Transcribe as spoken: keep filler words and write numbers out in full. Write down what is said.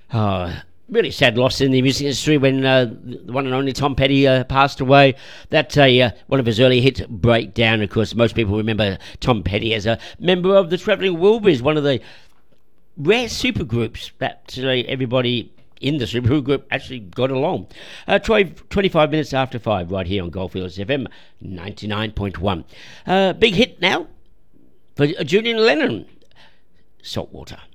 Oh, really sad loss in the music industry when uh, the one and only Tom Petty uh, passed away. That's a, uh, one of his early hits, Breakdown. Of course, most people remember Tom Petty as a member of the Travelling Wilburys, one of the rare supergroups that uh, everybody in the super group actually got along. Uh, twenty-five minutes after five, right here on Goldfields F M ninety-nine point one. Uh, big hit now for Julian Lennon, Saltwater.